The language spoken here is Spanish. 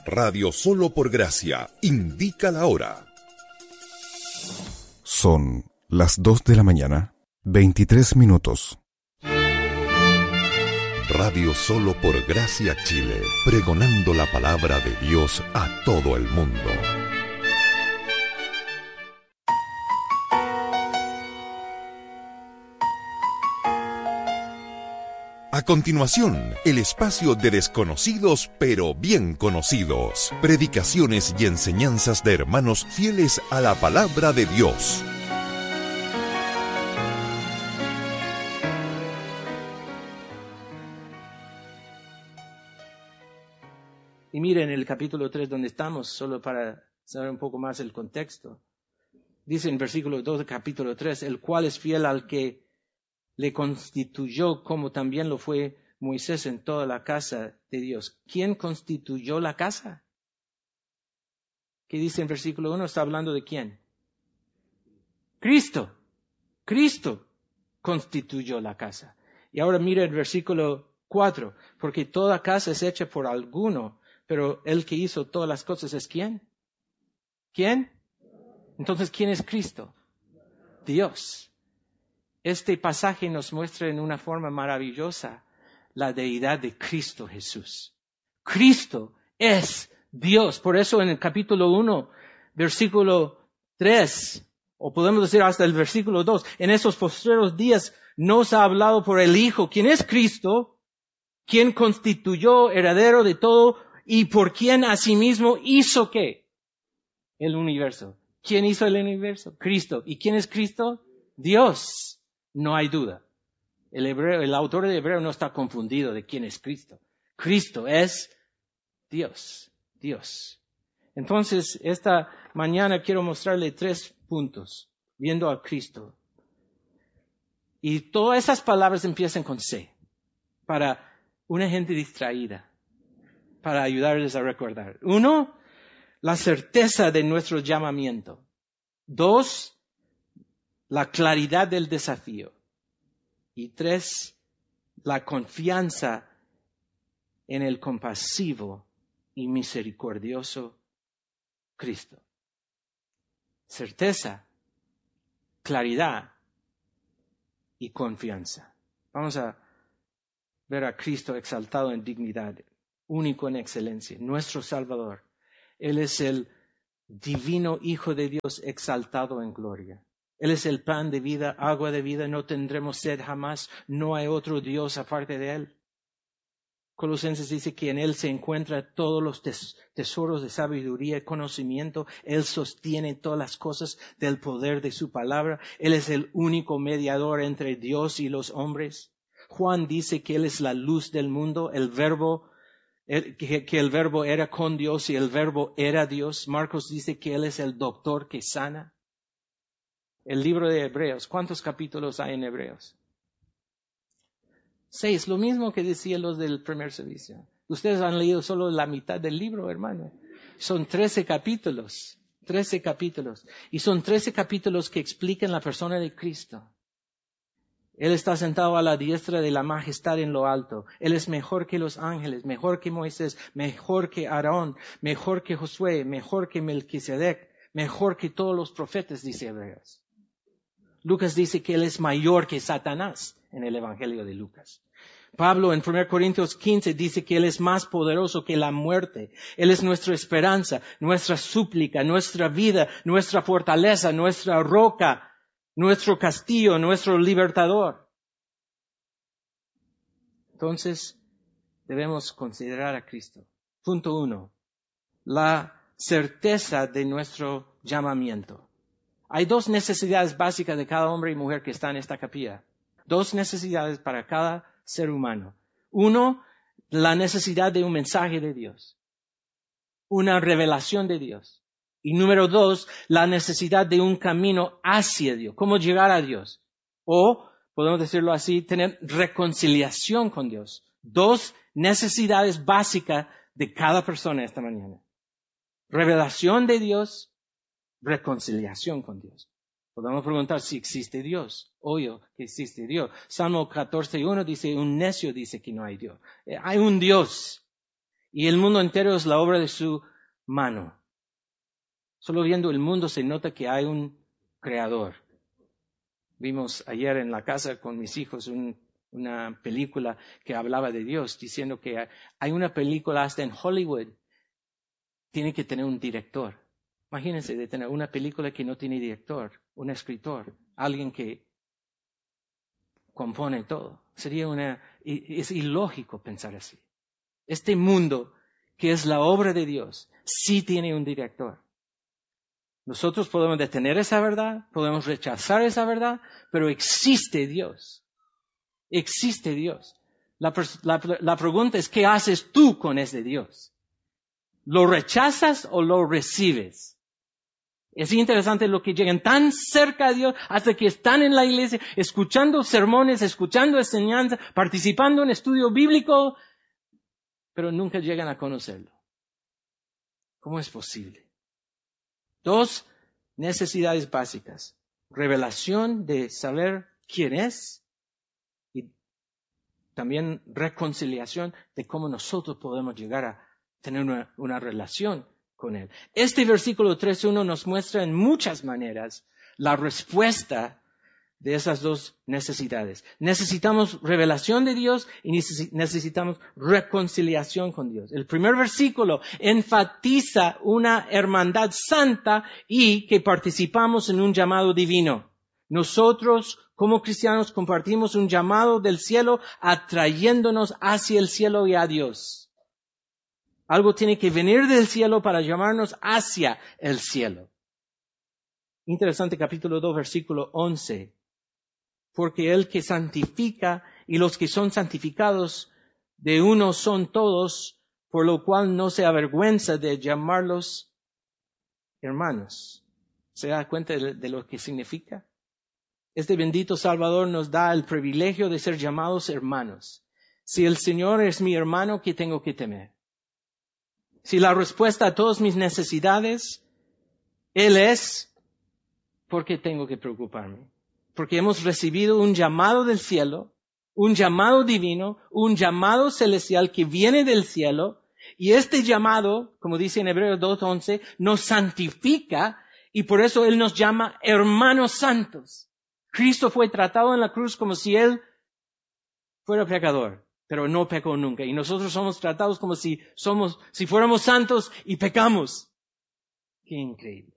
Radio Solo por Gracia indica la hora. Son las 2 de la mañana, 23 minutos. Radio Solo por Gracia Chile, pregonando la palabra de Dios a todo el mundo. A continuación, el espacio de desconocidos pero bien conocidos. Predicaciones y enseñanzas de hermanos fieles a la palabra de Dios. Y miren el capítulo 3 donde estamos, solo para saber un poco más el contexto. Dice en versículo 2 del capítulo 3, el cual es fiel al que le constituyó como también lo fue Moisés en toda la casa de Dios. ¿Quién constituyó la casa? ¿Qué dice en versículo 1? Está hablando de quién. Cristo. Cristo constituyó la casa. Y ahora mira el versículo 4. Porque toda casa es hecha por alguno, pero el que hizo todas las cosas es ¿quién? ¿Quién? Entonces, ¿quién es Cristo? Dios. Este pasaje nos muestra en una forma maravillosa la deidad de Cristo Jesús. Cristo es Dios. Por eso en el capítulo 1, versículo 3, o podemos decir hasta el versículo 2, en esos postreros días nos ha hablado por el Hijo, quien es Cristo, quien constituyó heredero de todo y por quien asimismo hizo ¿qué? El universo. ¿Quién hizo el universo? Cristo. ¿Y quién es Cristo? Dios. No hay duda. El autor de Hebreo no está confundido de quién es Cristo. Cristo es Dios. Dios. Entonces, esta mañana quiero mostrarle 3 puntos, viendo a Cristo. Y todas esas palabras empiezan con C, para una gente distraída, para ayudarles a recordar. 1, la certeza de nuestro llamamiento. 2, la claridad del desafío. Y 3, la confianza en el compasivo y misericordioso Cristo. Certeza, claridad y confianza. Vamos a ver a Cristo exaltado en dignidad, único en excelencia, nuestro Salvador. Él es el divino Hijo de Dios exaltado en gloria. Él es el pan de vida, agua de vida, no tendremos sed jamás, no hay otro Dios aparte de Él. Colosenses dice que en Él se encuentran todos los tesoros de sabiduría y conocimiento. Él sostiene todas las cosas del poder de su palabra. Él es el único mediador entre Dios y los hombres. Juan dice que Él es la luz del mundo, el verbo, que el verbo era con Dios y el verbo era Dios. Marcos dice que Él es el doctor que sana. El libro de Hebreos, ¿cuántos capítulos hay en Hebreos? 6, lo mismo que decían los del primer servicio. Ustedes han leído solo la mitad del libro, hermano. Son 13 capítulos. 13 capítulos. Y son 13 capítulos que explican la persona de Cristo. Él está sentado a la diestra de la majestad en lo alto. Él es mejor que los ángeles, mejor que Moisés, mejor que Aarón, mejor que Josué, mejor que Melquisedec, mejor que todos los profetas, dice Hebreos. Lucas dice que Él es mayor que Satanás en el Evangelio de Lucas. Pablo en 1 Corintios 15 dice que Él es más poderoso que la muerte. Él es nuestra esperanza, nuestra súplica, nuestra vida, nuestra fortaleza, nuestra roca, nuestro castillo, nuestro libertador. Entonces, debemos considerar a Cristo. Punto 1. La certeza de nuestro llamamiento. Hay 2 necesidades básicas de cada hombre y mujer que está en esta capilla. 2 necesidades para cada ser humano. 1, la necesidad de un mensaje de Dios. Una revelación de Dios. Y número 2, la necesidad de un camino hacia Dios. ¿Cómo llegar a Dios? O, podemos decirlo así, tener reconciliación con Dios. 2 necesidades básicas de cada persona esta mañana. Revelación de Dios, reconciliación con Dios. Podemos preguntar si existe Dios. Obvio que existe Dios. Salmo 14:1 dice, un necio dice que no hay Dios. Hay un Dios. Y el mundo entero es la obra de su mano. Solo viendo el mundo se nota que hay un creador. Vimos ayer en la casa con mis hijos una película que hablaba de Dios, diciendo que hay una película hasta en Hollywood. Tiene que tener un director. Imagínense de tener una película que no tiene director, un escritor, alguien que compone todo. Es ilógico pensar así. Este mundo, que es la obra de Dios, sí tiene un director. Nosotros podemos detener esa verdad, podemos rechazar esa verdad, pero existe Dios. Existe Dios. La pregunta es, ¿qué haces tú con ese Dios? ¿Lo rechazas o lo recibes? Es interesante lo que llegan tan cerca de Dios hasta que están en la iglesia, escuchando sermones, escuchando enseñanzas, participando en estudio bíblico, pero nunca llegan a conocerlo. ¿Cómo es posible? 2 necesidades básicas. Revelación de saber quién es y también reconciliación de cómo nosotros podemos llegar a tener una relación con Él. Este versículo 3.1 nos muestra en muchas maneras la respuesta de esas 2 necesidades. Necesitamos revelación de Dios y necesitamos reconciliación con Dios. El primer versículo enfatiza una hermandad santa y que participamos en un llamado divino. Nosotros, como cristianos, compartimos un llamado del cielo atrayéndonos hacia el cielo y a Dios. Algo tiene que venir del cielo para llamarnos hacia el cielo. Interesante, capítulo 2, versículo 11. Porque el que santifica y los que son santificados de uno son todos, por lo cual no se avergüenza de llamarlos hermanos. ¿Se da cuenta de lo que significa? Este bendito Salvador nos da el privilegio de ser llamados hermanos. Si el Señor es mi hermano, ¿qué tengo que temer? Si la respuesta a todas mis necesidades, Él es, ¿por qué tengo que preocuparme? Porque hemos recibido un llamado del cielo, un llamado divino, un llamado celestial que viene del cielo, y este llamado, como dice en Hebreos 2:11, nos santifica, y por eso Él nos llama hermanos santos. Cristo fue tratado en la cruz como si Él fuera pecador, pero no pecó nunca, y nosotros somos tratados como si fuéramos santos y pecamos. Qué increíble.